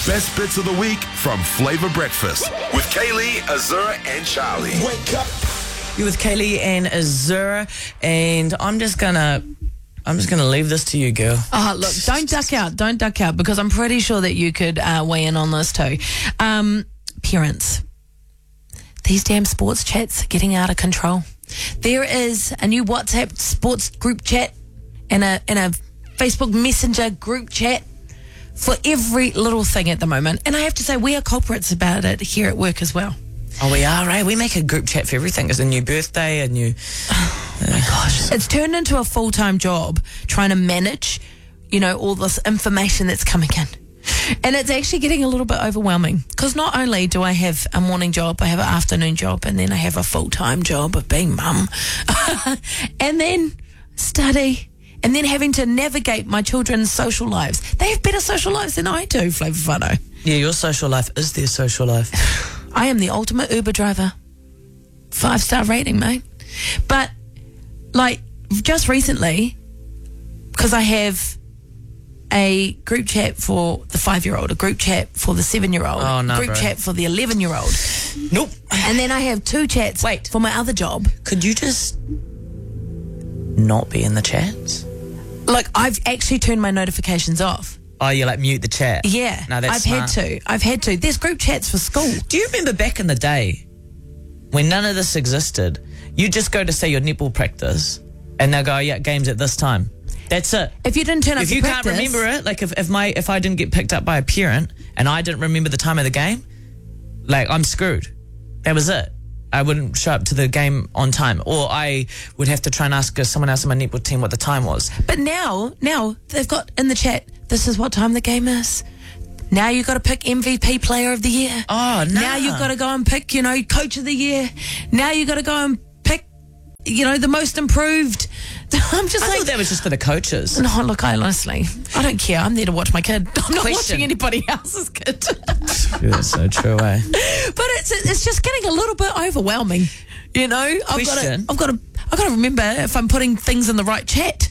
Best bits of the week from Flavour Breakfast with Kaylee, Azura and Charlie. Wake up. You're with Kaylee and Azura, and I'm just gonna leave this to you, girl. Oh, look, don't duck out, because I'm pretty sure that you could weigh in on this too. Parents, these damn sports chats are getting out of control. There is a new WhatsApp sports group chat and a Facebook Messenger group chat for every little thing at the moment. And I have to say, we are culprits about it here at work as well. Oh, we are, right? We make a group chat for everything. There's a new birthday, a new... Oh, my gosh. It's turned into a full-time job trying to manage, all this information that's coming in. And it's actually getting a little bit overwhelming, because not only do I have a morning job, I have an afternoon job, and then I have a full-time job of being mum. And then study, and then having to navigate my children's social lives. They have better social lives than I do, Flavour Whānau. Yeah, your social life is their social life. I am the ultimate Uber driver. 5-star rating, mate. But, just recently, because I have a group chat for the 5-year-old, a group chat for the 7-year-old, a group chat for the 11-year-old. Nope. And then I have 2 chats for my other job. Could you just not be in the chats? I've actually turned my notifications off. Oh, you mute the chat? Yeah. No, that's smart. I've had to. There's group chats for school. Do you remember back in the day when none of this existed? You just go to, say, your netball practice and they'll go, yeah, games at this time. That's it. If you didn't turn up if to you practice, can't remember it, if I didn't get picked up by a parent and I didn't remember the time of the game, I'm screwed. That was it. I wouldn't show up to the game on time, or I would have to try and ask someone else on my netball team what the time was. But now they've got in the chat, this is what time the game is. Now you've got to pick MVP player of the year. Oh, no. Now you've got to go and pick, coach of the year. Now you've got to go and pick, the most improved. I'm just I thought that was just for the coaches. No, look, I don't care. I'm there to watch my kid. I'm not Question. watching anybody else's kid. Yeah, that's so true, eh? But it's just getting a little bit overwhelming. Question. I've got to remember if I'm putting things in the right chat.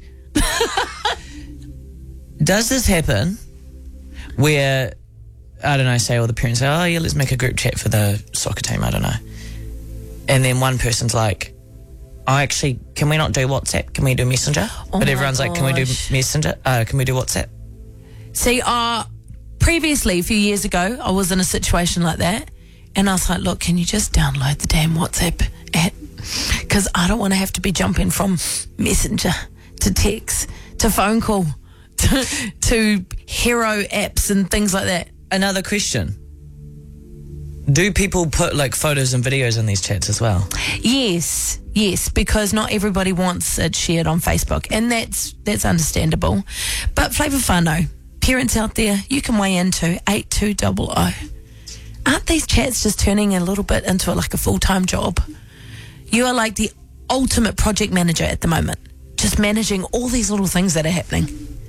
Does this happen where, I don't know, say all the parents say, oh yeah, let's make a group chat for the soccer team, I don't know. And then one person's like, oh, actually, can we not do WhatsApp? Can we do Messenger? But everyone's like, can we do Messenger? Can we do WhatsApp? See, previously, a few years ago, I was in a situation like that. And I was like, look, can you just download the damn WhatsApp app? Because I don't want to have to be jumping from Messenger to text to phone call to hero apps and things like that. Another question. Do people put photos and videos in these chats as well? Yes, because not everybody wants it shared on Facebook, and that's understandable. But Flavour Whānau, parents out there, you can weigh into 8200. Aren't these chats just turning a little bit into a full-time job? You are like the ultimate project manager at the moment, just managing all these little things that are happening.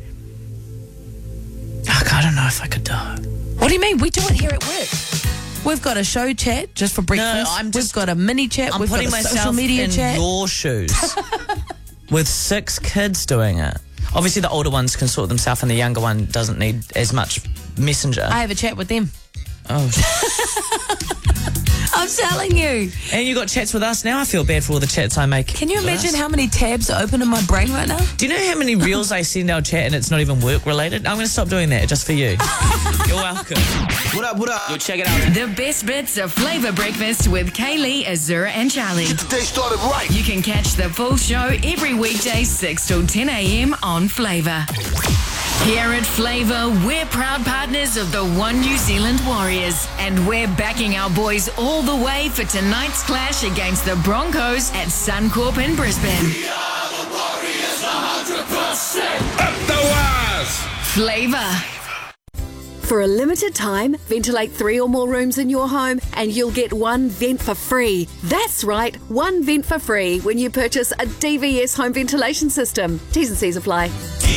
I don't know if I could do it. What do you mean? We do it here at work. We've got a show chat just for breakfast. We've got a mini chat. I'm We've putting got a social myself media in chat. your shoes with 6 kids doing it. Obviously, the older ones can sort themselves, and the younger one doesn't need as much Messenger. I have a chat with them. Oh, I'm telling you. and you got chats with us now. I feel bad for all the chats I make. Can you with imagine us. how many tabs are open in my brain right now? Do you know how many reels I send our chat and it's not even work related? I'm going to stop doing that just for you. You're welcome. What up? You'll check it out. The best bits of Flavour Breakfast with Kaylee, Azura and Charlie. Get the day started right. You can catch the full show every weekday 6 till 10 a.m. on Flavour. Here at Flavour, we're proud partners of the One New Zealand Warriors, and we're backing our boys all the way for tonight's clash against the Broncos at Suncorp in Brisbane. We are the Warriors, 100%. Up the wires. Flavour. For a limited time, ventilate 3 or more rooms in your home and you'll get 1 vent for free. That's right, 1 vent for free when you purchase a DVS home ventilation system. T's and C's apply.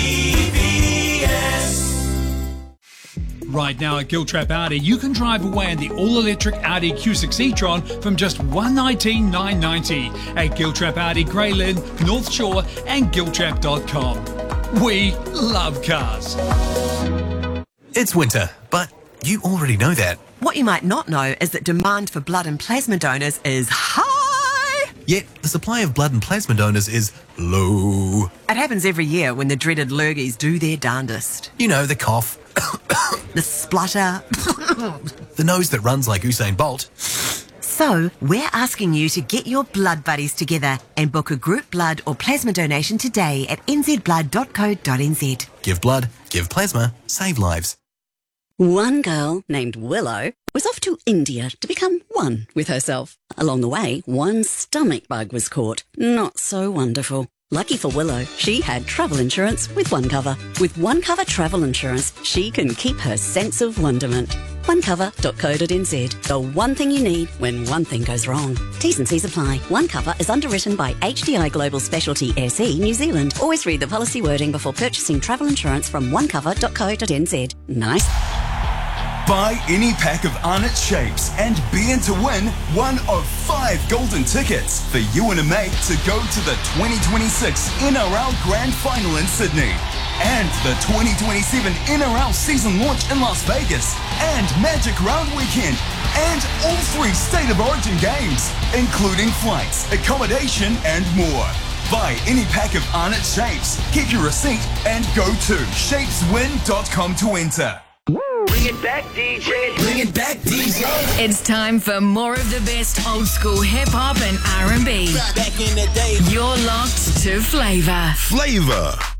Right now at Giltrap Audi, you can drive away in the all-electric Audi Q6 e-tron from just $119,990 at Giltrap Audi, Grey Lynn, North Shore and Giltrap.com. We love cars. It's winter, but You already know that. What you might not know is that demand for blood and plasma donors is high. Yet the supply of blood and plasma donors is low. It happens every year when the dreaded lurgies do their darndest. You know, the cough, The splutter. the nose that runs like Usain Bolt. So, we're asking you to get your blood buddies together and book a group blood or plasma donation today at nzblood.co.nz. Give blood, give plasma, save lives. One girl named Willow was off to India to become one with herself. Along the way, one stomach bug was caught. Not so wonderful. Lucky for Willow, she had travel insurance with OneCover. With OneCover travel insurance, she can keep her sense of wonderment. OneCover.co.nz. The one thing you need when one thing goes wrong. T's and C's apply. OneCover is underwritten by HDI Global Specialty SE New Zealand. Always read the policy wording before purchasing travel insurance from OneCover.co.nz. Nice. Buy any pack of Arnott shapes and be in to win one of 5 golden tickets for you and a mate to go to the 2026 NRL Grand Final in Sydney and the 2027 NRL season launch in Las Vegas and Magic Round Weekend and all 3 State of Origin games, including flights, accommodation and more. Buy any pack of Arnott shapes, get your receipt and go to shapeswin.com to enter. Bring it back, DJ. Bring it back, DJ. It's time for more of the best old school hip hop and R&B. Back in the day. You're locked to Flavour. Flavor.